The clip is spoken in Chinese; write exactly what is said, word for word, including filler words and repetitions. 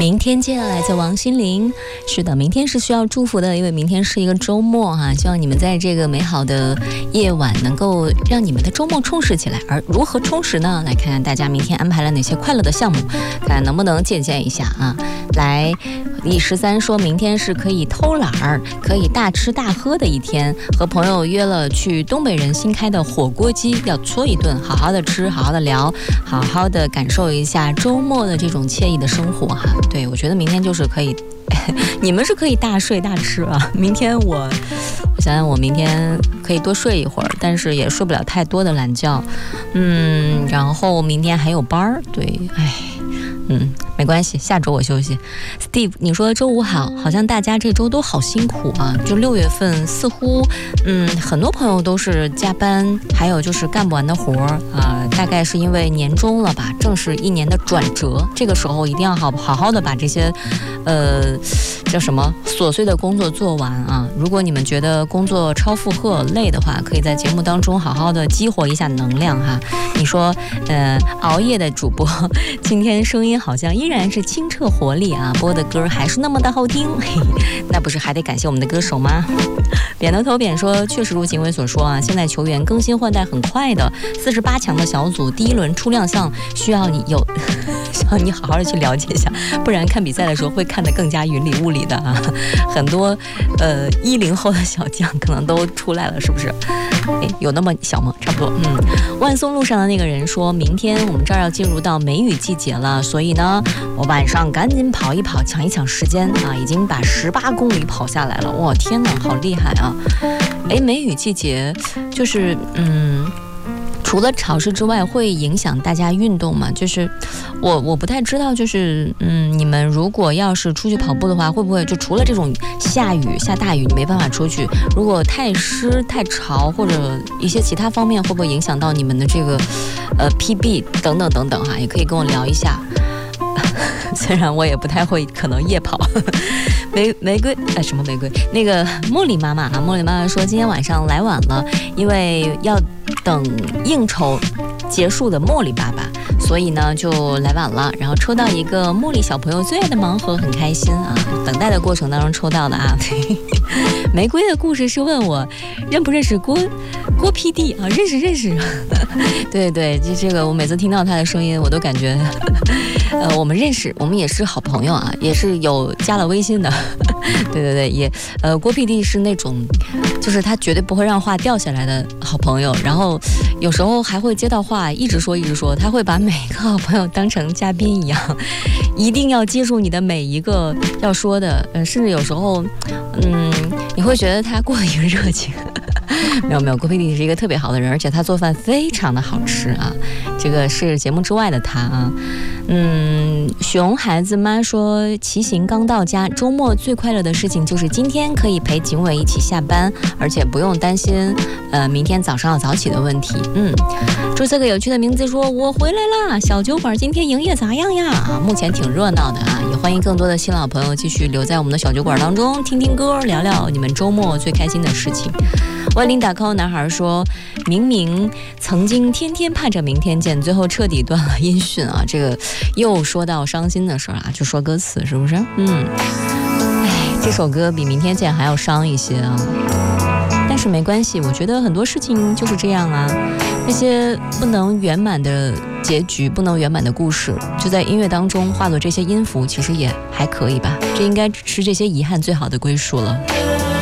明天见，来自王心凌。是的，明天是需要祝福的，因为明天是一个周末哈、啊，希望你们在这个美好的夜晚能够让你们的周末充实起来。而如何充实呢？来看看大家明天安排了哪些快乐的项目，看能不能借鉴一下啊。来，李十三说明天是可以偷懒儿，可以大吃大喝的一天，和朋友约了去东北人新开的火锅鸡，要搓一顿，好好的吃，好好的聊，好好的感受一下周末的这种惬意的生活哈。对，我觉得明天就是可以你们是可以大睡大吃啊，明天我我想想我明天可以多睡一会儿，但是也睡不了太多的懒觉，嗯，然后明天还有班儿，对，哎，嗯，没关系，下周我休息。Steve， 你说周五好，好像大家这周都好辛苦啊，就六月份似乎，嗯，很多朋友都是加班，还有就是干不完的活儿啊，大概是因为年终了吧，正是一年的转折，这个时候一定要好好好的把这些，呃，叫什么琐碎的工作做完啊。如果你们觉得工作超负荷累的话，可以在节目当中好好的激活一下能量哈。你说，呃，熬夜的主播今天声音好像依然是清澈活力啊，播的歌还是那么的好听，嘿，那不是还得感谢我们的歌手吗？扁头头扁说，确实如警卫所说啊，现在球员更新换代很快的，四十八强的小组第一轮出亮相需要你有需要你好好的去了解一下，不然看比赛的时候会看得更加云里雾里的啊。很多呃一零后的小将可能都出来了，是不是？哎，有那么小吗？差不多。嗯，万松路上的那个人说，明天我们这儿要进入到梅雨季节了，所以呢，我晚上赶紧跑一跑，抢一抢时间啊！已经把十八公里跑下来了，哇，天哪，好厉害啊！哎，梅雨季节就是嗯。除了潮湿之外，会影响大家运动吗？就是我我不太知道，就是嗯，你们如果要是出去跑步的话，会不会就除了这种下雨下大雨你没办法出去，如果太湿太潮或者一些其他方面，会不会影响到你们的这个呃 P B 等等等等哈？也可以跟我聊一下。虽然我也不太会，可能夜跑。玫玫瑰哎，什么玫瑰？那个茉莉妈妈啊，茉莉妈妈说今天晚上来晚了，因为要等应酬结束的茉莉爸爸，所以呢就来晚了。然后抽到一个茉莉小朋友最爱的盲盒，很开心啊！等待的过程当中抽到的啊。玫瑰的故事是问我认不认识郭郭 P D 啊？认识认识。对对，就这个我每次听到他的声音，我都感觉。呃，我们认识，我们也是好朋友啊，也是有加了微信的。对对对，也呃，郭 P D 是那种，就是他绝对不会让话掉下来的好朋友，然后有时候还会接到话一直说一直说，他会把每个好朋友当成嘉宾一样，一定要接住你的每一个要说的，呃，甚至有时候，嗯，你会觉得他过于热情。没有没有，郭 P D 是一个特别好的人，而且他做饭非常的好吃啊。这个是节目之外的他啊。嗯，熊孩子妈说，骑行刚到家，周末最快乐的事情就是今天可以陪警伟一起下班，而且不用担心呃明天早上要早起的问题。嗯，注册个有趣的名字说，我回来啦，小酒馆今天营业咋样呀？啊，目前挺热闹的啊，也欢迎更多的新老朋友继续留在我们的小酒馆当中，听听歌，聊聊你们周末最开心的事情。万灵打 call 男孩说，明明曾经天天盼着明天见，最后彻底断了音讯啊！这个又说到伤心的事儿啊，就说歌词是不是？嗯，哎，这首歌比明天见还要伤一些啊。但是没关系，我觉得很多事情就是这样啊。那些不能圆满的结局，不能圆满的故事，就在音乐当中化作这些音符，其实也还可以吧。这应该是这些遗憾最好的归属了。